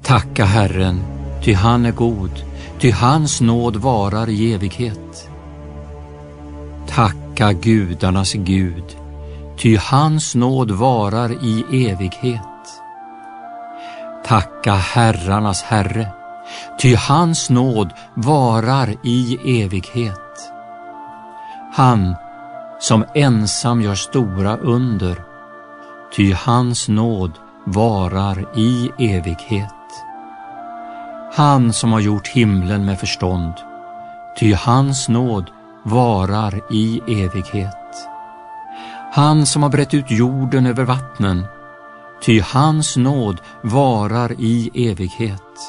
Tacka Herren, ty han är god, ty hans nåd varar i evighet. Tacka gudarnas Gud, ty hans nåd varar i evighet. Tacka herrarnas Herre, ty hans nåd varar i evighet. Han som ensam gör stora under, ty hans nåd varar i evighet. Han som har gjort himlen med förstånd, ty hans nåd varar i evighet. Han som har brett ut jorden över vattnen, ty hans nåd varar i evighet.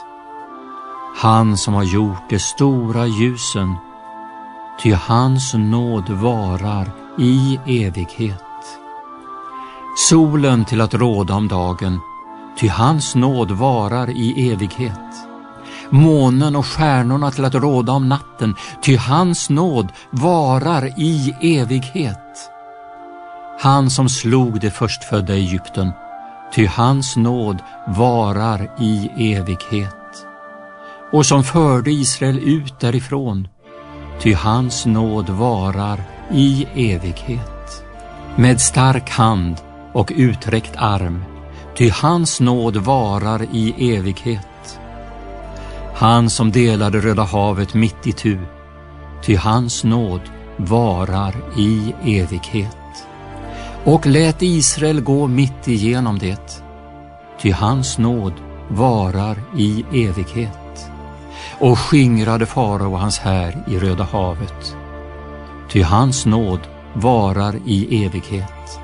Han som har gjort de stora ljusen, ty hans nåd varar i evighet. Solen till att råda om dagen, ty hans nåd varar i evighet. Månen och stjärnorna till att råda om natten, ty hans nåd varar i evighet. Han som slog det förstfödda Egypten, ty hans nåd varar i evighet. Och som förde Israel ut därifrån, ty hans nåd varar i evighet. Med stark hand och uträckt arm, ty hans nåd varar i evighet. Han som delade Röda havet mitt itu, ty hans nåd varar i evighet. Och lät Israel gå mitt igenom det, ty hans nåd varar i evighet. Och skingrade farao och hans här i Röda havet, ty hans nåd varar i evighet.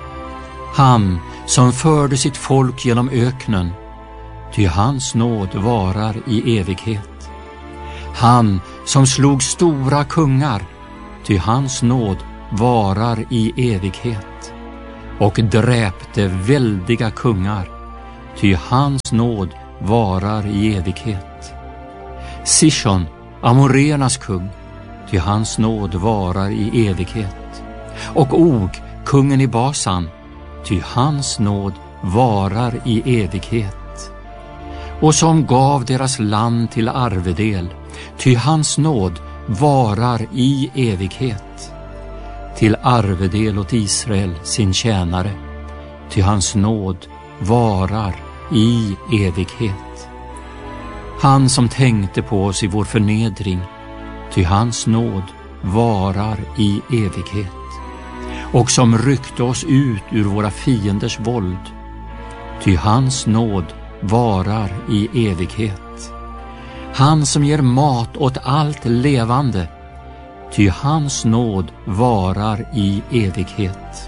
Han som förde sitt folk genom öknen, ty hans nåd varar i evighet. Han som slog stora kungar, ty hans nåd varar i evighet. Och dräpte väldiga kungar, ty hans nåd varar i evighet. Sihon, amoreernas kung, ty hans nåd varar i evighet. Och Og, kungen i Basan, ty hans nåd varar i evighet. Och som gav deras land till arvedel, ty hans nåd varar i evighet. Till arvedel åt Israel sin tjänare, ty hans nåd varar i evighet. Han som tänkte på oss i vår förnedring, ty hans nåd varar i evighet. Och som ryckte oss ut ur våra fienders våld, ty hans nåd varar i evighet. Han som ger mat åt allt levande, ty hans nåd varar i evighet.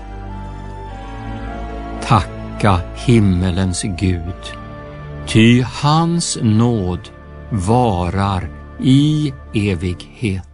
Tacka himmelens Gud, ty hans nåd varar i evighet.